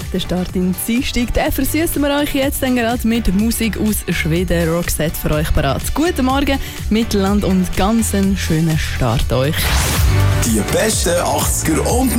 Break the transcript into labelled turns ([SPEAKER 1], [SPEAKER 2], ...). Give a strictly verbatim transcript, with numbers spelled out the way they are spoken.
[SPEAKER 1] Der Start in den Dienstag, den versüßen wir euch jetzt dann gerade mit Musik aus Schweden. Roxette für euch parat. Guten Morgen, Mittelland und ganz einen schönen Start euch.
[SPEAKER 2] Die besten achtziger und